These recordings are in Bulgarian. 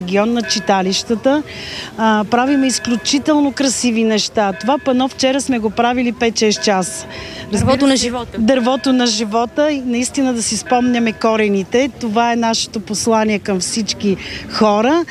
регион на читалищата. Правиме изключително красиви неща. Това пано вчера сме го правили 5-6 часа. Дървото на живота. Дървото на живота и наистина да си спомняме корените. Това е нашето послание към всички хора.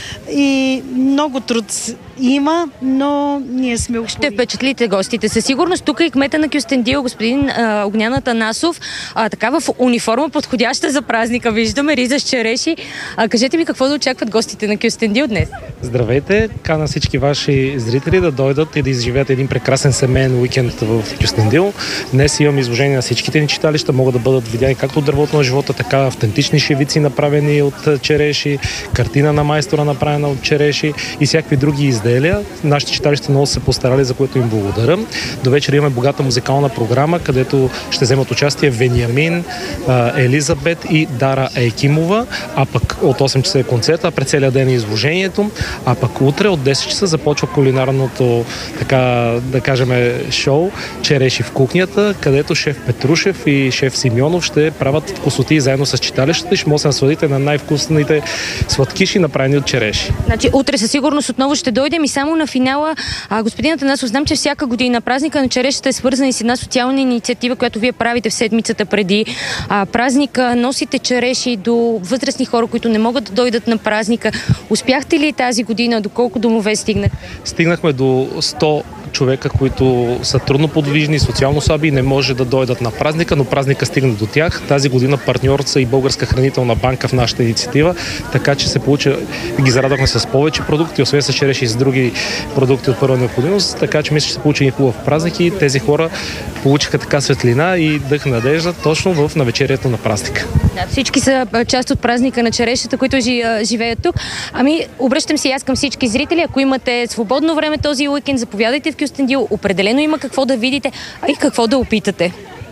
И много труд има, но ние сме упорити. Ще впечатлите гостите. Със сигурност тук и кмета на Кюстендил, господин Огнян Атанасов, така в униформа, подходяща за празника. Виждаме риза с череши. Кажете ми какво да очакват гостите на Кюстендил днес? Здравейте! Кана всички ваши зрители да дойдат и да изживеят един прекрасен семейен уикенд в Кюстендил. Днес имам изложение на всичките ни читалища. Могат да бъдат видяни както от дървото на живота, така автентични шевици, направени от череши, картина на майстора, направена от череши и всякакви други изделия. Нашите читалища много се постарали, за което им благодаря. До вечер имаме богата музикална програма, където ще вземат участие Вениамин, Елизабет и Дара Ейкимова, а пък от 8 часа е концерта, а през целия ден е изложението, а пък утре от 10 часа започва кулинарното, така да кажем, шоу Череши в кухнята, където шеф Петрушев и шеф Симеонов ще правят вкусоти заедно с читалищата и ще може да се насладите на най-вкусните сладкиши, направени от череши. Значи утре със сигурност отново ще дойдем и само на финала. Господин Атанасов, знам, че всяка година празника на черешата е свързана и с една социална инициатива, която вие правите в седмицата преди празника. Носите череши до възрастни хора, които не могат да дойдат на празника. Успяхте ли тази година? Доколко домове стигнахте? Стигнахме до 100 човека, които са трудно подвижни, социално слаби и не може да дойдат на празника, но празника стигна до тях. Тази година партньор са и Българска хранителна банка в нашата инициатива, така че се получи, ги зарадвахме с повече продукти, освен с череши и с други продукти от първа необходимост, така че мисля, че се получи и хубав празник и тези хора получиха така светлина и дъх надежда точно в навечерието на празника. Да, всички са част от празника на черешата, които живеят тук. Обръщам се и аз към всички зрители. Ако имате свободно време този уикенд, заповядайте в Кюстендил. Определено има какво да видите, а и какво да опитате.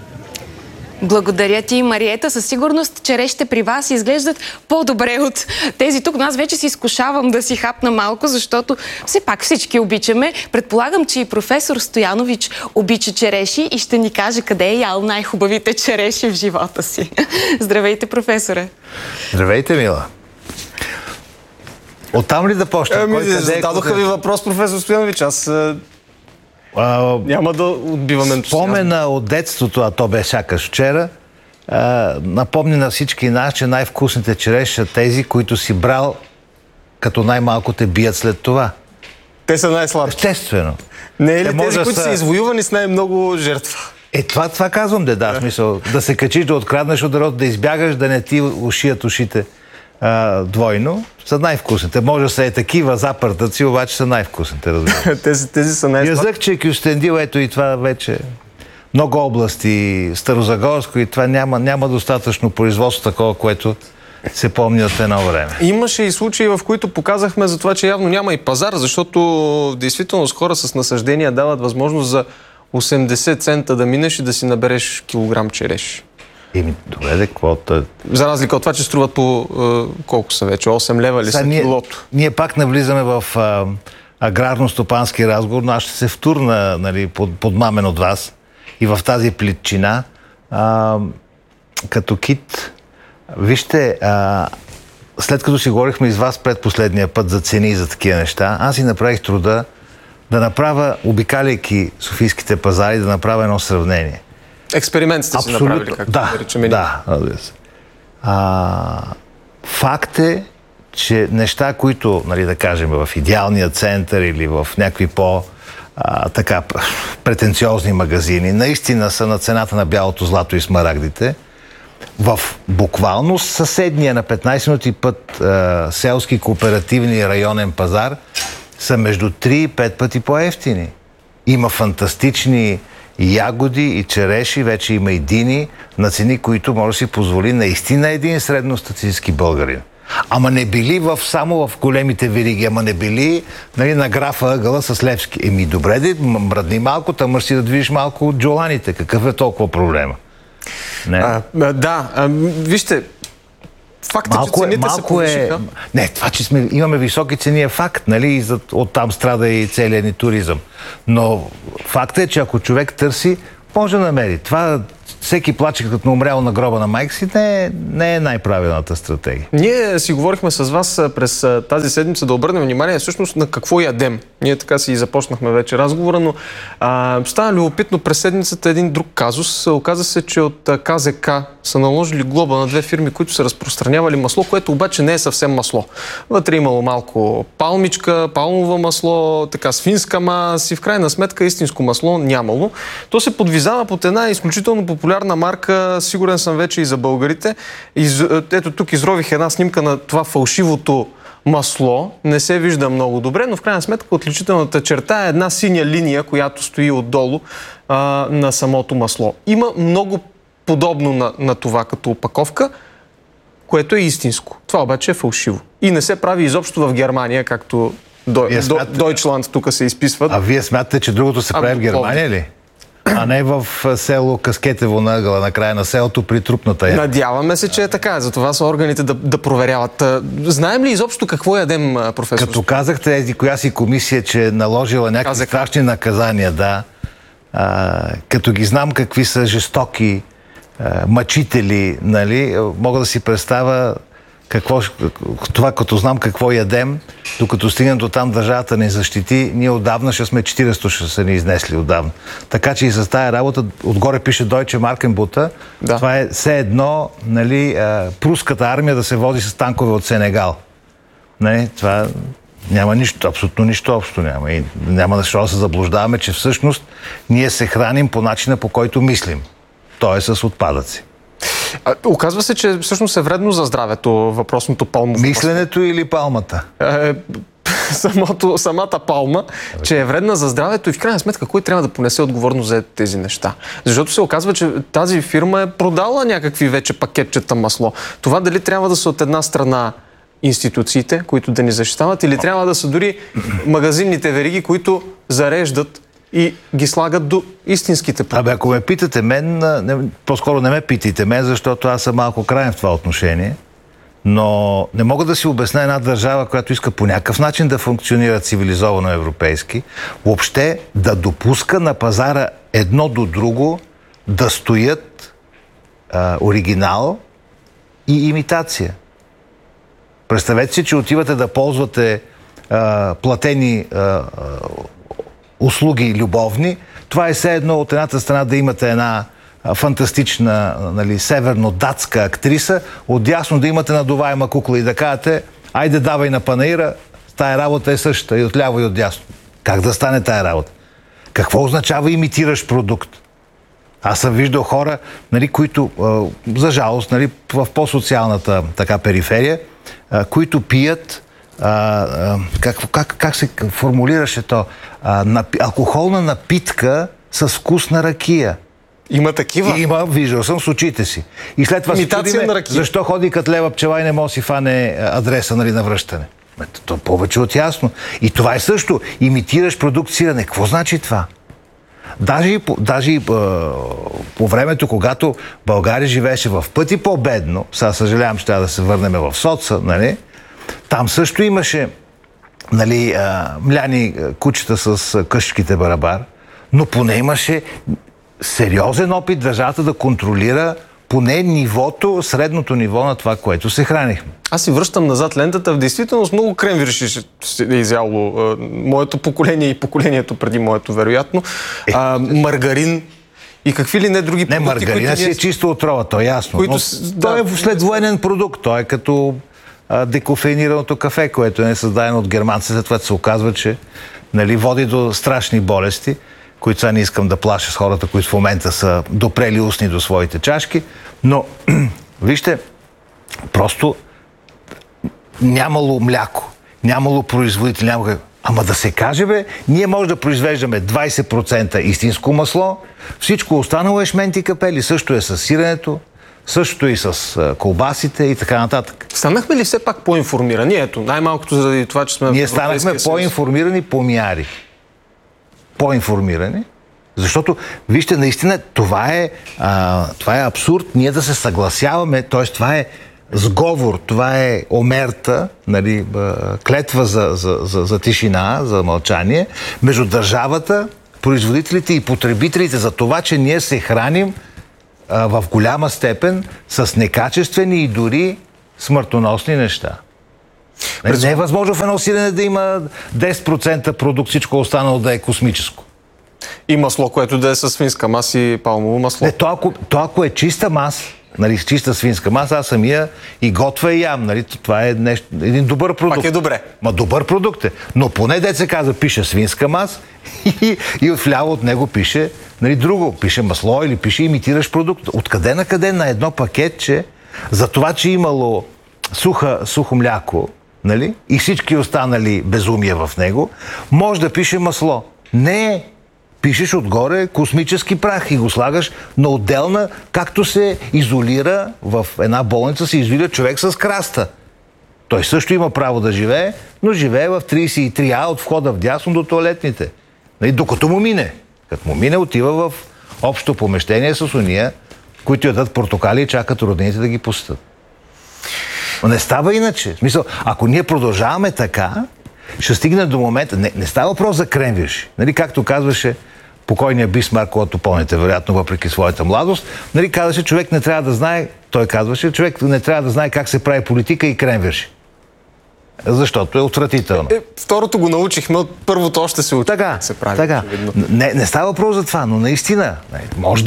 Благодаря ти, Мариета. Със сигурност черешите при вас изглеждат по-добре от тези тук. Но аз вече си изкушавам да си хапна малко, защото все пак всички обичаме. Предполагам, че и професор Стоянович обича череши и ще ни каже къде е ял най-хубавите череши в живота си. Здравейте, професоре. Здравейте, Мила. Оттам ли да почнем? Зададоха ви въпрос, професор Стоянович. Аз няма да отбивам ентусиазъм. Спомена от детството, а то бе сякаш вчера, напомни на всички нас, че най-вкусните череши са тези, които си брал, като най-малко те бият след това. Те са най-слабки. Естествено. Не е ли тези, които са извоювани с най-много жертва? Това казвам, да, смисъл. Да се качиш, да откраднеш от дървото, да избягаш, да не ти ушият ушите двойно, са най-вкусните. Може да са такива запъртъци, обаче са най-вкусните, разбира. тези са най-вкусните. Язък, че Кюстендил, ето и това вече много области, Старозагорско и това няма достатъчно производство такова, което се помни от едно време. Имаше и случаи, в които показахме за това, че явно няма и пазар, защото в действителност хора с насъждения дават възможност за 80 цента да минеш и да си набереш килограм череш. Добре, квота. За разлика от това, че струват по колко са вече? 8 лева ли са килото? Ние пак навлизаме в аграрно-стопански разговор, но аз ще се втурна, нали, подмамен от вас и в тази плитчина. Като кит, вижте, след като си говорихме из вас пред последния път за цени и за такива неща, аз си направих труда да направя, обикаляйки софийските пазари, да направя едно сравнение. Експеримент сте си направили, както да речем. Да. Факт е, че неща, които, нали, да кажем, в идеалния център или в някакви претенциозни магазини, наистина са на цената на бялото злато и смарагдите. В буквално съседния на 15 минути път селски кооперативни районен пазар са между 3 и 5 пъти по-евтини. Има фантастични ягоди и череши, вече има и дини на цени, които може да си позволи наистина един средностатистически българин. Ама не били само в големите вериги, ама не били, нали, на графа ъгъла с Левски. Добре, мръдни малко, тъмър си да движиш малко от джоланите. Какъв е толкова проблема? Вижте, факт е, че цените се повишиха. Не, това, че имаме високи цени е факт, нали, и оттам страда и целият ни туризъм. Но факт е, че ако човек търси, може да намери. Това всеки плаче като умрял на гроба на майка си, не е най-правилната стратегия. Ние си говорихме с вас през тази седмица да обърнем внимание всъщност на какво ядем. Ние така си започнахме вече разговора, но стана любопитно през седмицата един друг казус. Оказа се, че от КЗК са наложили глоба на 2 фирми, които са разпространявали масло, което обаче не е съвсем масло. Вътре имало малко палмичка, палмово масло, така свинска маса и в крайна сметка истинско масло нямало. То се подвизава под една изключително популярна марка, сигурен съм вече и за българите. Ето тук изрових една снимка на това фалшивото масло. Не се вижда много добре, но в крайна сметка отличителната черта е една синя линия, която стои отдолу на самото масло. Има много подобно на това като опаковка, което е истинско. Това обаче е фалшиво. И не се прави изобщо в Германия, както Deutschland тук се изписват. А вие смятате, че другото се прави в Германия ли? А не в село Каскетево на ъгъла, на края на селото при трупната яма. Надяваме се, че е така. Затова са органите да проверяват. Знаем ли изобщо какво ядем, професор? Като казахте, коя си комисия, че е наложила някакви страшни наказания, да. Като ги знам какви са жестоки мъчители, нали, мога да си представя това, като знам какво ядем, докато стигнем до там държавата ни защити, ние отдавна ще сме 400, ще са ни изнесли отдавна. Така че и за тая работа, отгоре пише Deutsche Markenbutter, да. Това е все едно, нали, пруската армия да се води с танкове от Сенегал. Не, това няма нищо, абсолютно нищо общо няма. И няма да се заблуждаваме, че всъщност ние се храним по начина, по който мислим. То е с отпадъци. Оказва се, че всъщност е вредно за здравето въпросното палмово. Мисленето или палмата? Самата палма, че е вредна за здравето и в крайна сметка кой трябва да понесе отговорност за тези неща. Защото се оказва, че тази фирма е продала някакви вече пакетчета масло. Това дали трябва да са от една страна институциите, които да ни защитават, или трябва да са дори магазинните вериги, които зареждат и ги слагат до истинските продукти. Ако ме питате мен, по-скоро не ме питайте мен, защото аз съм малко краен в това отношение, но не мога да си обясня една държава, която иска по някакъв начин да функционира цивилизовано европейски, въобще да допуска на пазара едно до друго да стоят оригинал и имитация. Представете си, че отивате да ползвате платени услуги любовни. Това е все едно от едната страна да имате една фантастична, нали, северно-датска актриса, отдясно да имате надуваема кукла и да кажете, айде давай на панаира, тая работа е същата и отляво и отдясно. Как да стане тая работа? Какво означава имитираш продукт? Аз съм виждал хора, нали, които, за жалост, нали, в по-социалната така периферия, които пият как се формулираше то? Алкохолна напитка с вкус на ракия. Има такива? Има, виждал съм с очите си. И след това се чудиме, защо ходи като лева пчела и не може си фане адреса, нали, на връщане. То повече от ясно. И това е също. Имитираш продукт сирене. Какво значи това? Даже и по времето, когато България живееше в пъти по-бедно, сега съжалявам, ще да се върнем в соца, нали? Там също имаше, нали, мляни кучета с къщичките барабар, но поне имаше сериозен опит държавата да контролира поне нивото, средното ниво на това, което се хранихме. Аз си връщам назад лентата. В действителност много кренвирши е изяло моето поколение и поколението преди моето, вероятно. Маргарин и какви ли не други продукти. Не, маргарина си е чисто отрова, то е ясно. Той е следвоенен продукт. Той е като декофеинираното кафе, което е създадено от германците. След това се оказва, че, нали, води до страшни болести, които сега не искам да плаша с хората, които в момента са допрели устни до своите чашки. Но, вижте, просто нямало мляко, нямало производители, Ама да се каже, ние може да произвеждаме 20% истинско масло, всичко останало е шменти капели. Също е с сиренето, също и с колбасите и така нататък. Станахме ли все пак по-информирани? Ето, най-малкото заради това, че сме Ние станахме по-информирани по-мяри. По-информирани, защото, вижте, наистина, това е абсурд, ние да се съгласяваме, т.е. това е сговор, това е омерта, нали, клетва за тишина, за мълчание, между държавата, производителите и потребителите за това, че ние се храним в голяма степен с некачествени и дори смъртоносни неща. Не е възможно в едно сирене да има 10% продукт, всичко останало да е космическо. И масло, което да е със свинска маса и палмово масло. Не, то ако е чиста маса, нали, с чиста свинска маса, аз самия и готвя и ям. Нали, това е един добър продукт. Пак е добре. Добър продукт е. Но поне деца каза, пише свинска маса и вляво от него пише, нали, друго. Пише масло или пише имитираш продукт. Откъде на къде на едно пакетче, за това, че имало сухо мляко, нали, и всички останали безумия в него, може да пише масло. Не, пишеш отгоре космически прах и го слагаш на отделна, както се изолира в една болница, се изолира човек с краста. Той също има право да живее, но живее в 33А от входа в дясно до тоалетните. Нали, докато му мине. Като му мине, отива в общо помещение с уния, които ядат портокали и чакат роднините да ги пустят. Но не става иначе. В смисъл, ако ние продължаваме така, ще стигне до момента... Не става въпрос за кренвирши. Нали, както казваше покойния Бисмарк, когато помните, вероятно, въпреки своята младост, нали, казваше, човек не трябва да знае, той казваше, човек не трябва да знае как се прави политика и кренвирши. Защото е отвратително. Второто го научихме, от първото още се учи. Така. Не става въпрос за това, но наистина, може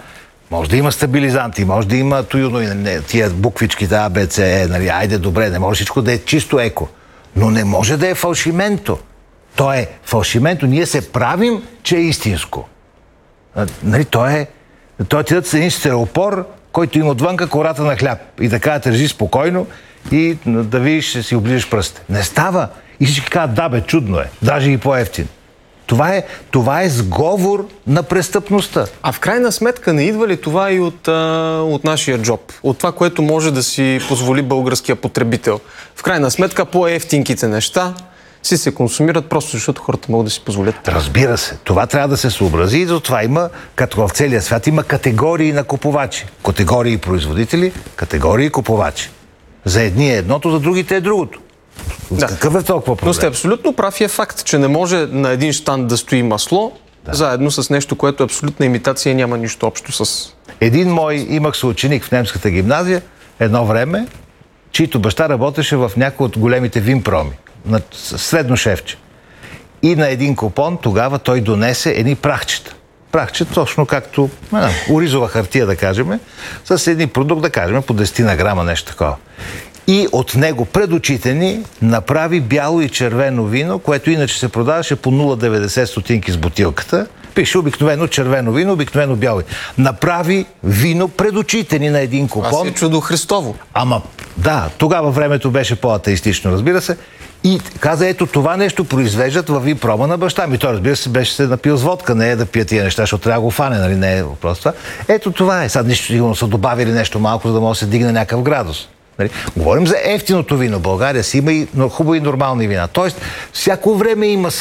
да има стабилизанти, може да има тия буквичките А, Б, С, Е, нали, айде добре, не може всичко да е чисто еко. Но не може да е фалшименто. То е фалшименто. Ние се правим, че е истинско. Нали, той отидат с един стереопор, който има отвънка кората на хляб. И така държи спокойно и да видиш, ще си оближеш пръстите. Не става. И всички казват, да бе, чудно е. Даже и по-евтин. Това е сговор на престъпността. А в крайна сметка не идва ли това и от нашия джоб? От това, което може да си позволи българския потребител? В крайна сметка по-евтинките неща си се консумират просто защото хората могат да си позволят. Разбира се. Това трябва да се съобрази и затова има, като в целия свят, има категории на купувачи. Категории производители, категории купувачи. За едни е едното, за другите е другото. Да. Какъв е толкова проблем? Но сте абсолютно прав и е факт, че не може на един щанд да стои масло, заедно с нещо, което е абсолютна имитация и няма нищо общо с... Имах съученик в немската гимназия едно време, чийто баща работеше в някои от големите винпроми, на средно шефче. И на един купон тогава той донесе едни прахчета. Прахчета, точно както оризова хартия, да кажем, с един продукт, да кажем, по 10 на грама, нещо такова. И от него пред очите ни направи бяло и червено вино, което иначе се продаваше по 0,90 стотинки с бутилката. Пише обикновено червено вино, обикновено бяло. Направи вино пред очите ни на един купон. Аз е чудо Христово. Ама, да, тогава времето беше по-атеистично, разбира се. И каза, ето това нещо произвеждат във винпрома на баща ми. Той, разбира се, беше се напил с водка, не е да пие тия неща, защото трябва да го фане, нали? Не е въпрос това. Ето това е. Сега нищо сигурно са добавили нещо малко, за да може да се дигне някакъв градус. Нали? Говорим за ефтиното вино. В България си има и хубави и нормални вина. Тоест, всяко време има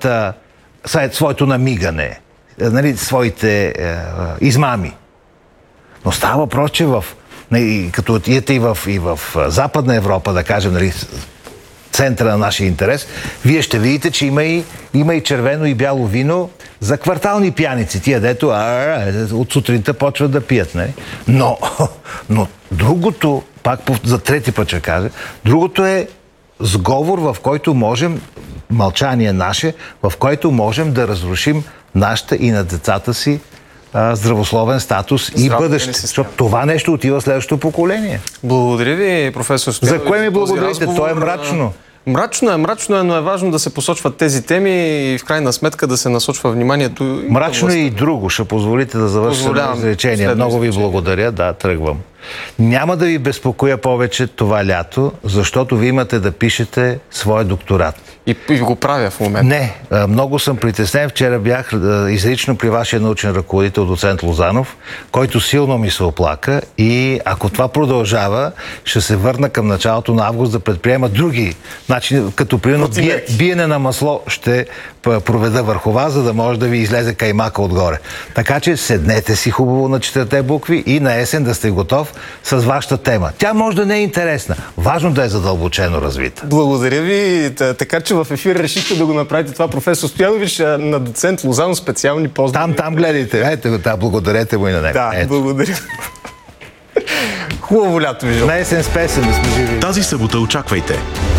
своето намигане, нали? Своите измами. Но става въпрос, че като отидете и в Западна Европа, да кажем, нали, центъра на нашия интерес, вие ще видите, че има и червено и бяло вино за квартални пияници. Тия, дето от сутринта почват да пият. Не? Но другото, пак за трети път ще кажа, другото е сговор, в който можем, мълчание наше, в който можем да разрушим нашата и на децата си здравословен статус и бъдеще. Защото това нещо отива в следващото поколение. Благодаря ви, професор Стоянов. За кое ми благодарите? То е мрачно. Мрачно е, но е важно да се посочват тези теми и в крайна сметка да се насочва вниманието. Мрачно е и друго. Ще позволите да завършим изречение. Много ви благодаря. Да, тръгвам. Няма да ви безпокоя повече това лято, защото ви имате да пишете своя докторат. И го правя в момента. Не, много съм притеснен. Вчера бях изрично при вашия научен ръководител, доцент Лозанов, който силно ми се оплака и ако това продължава, ще се върна към началото на август да предприема други начини, като примерно биене на масло ще проведа върху вас, за да може да ви излезе каймака отгоре. Така че седнете си хубаво на 4 букви и на есен да сте готов с вашата тема. Тя може да не е интересна. Важно да е задълбочено развита. Благодаря ви. Така че в ефир решихте да го направите това, професор Стоянович, на доцент Лозанов специални поздрави. Там гледайте. Ето го, благодарете му и на него. Да, благодаря. Хубаво лято ви желая. На есен с песен да сме живи. Тази събота очаквайте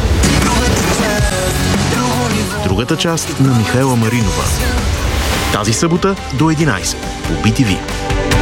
другата част на Михаела Маринова. Тази събота до 11 по BTV.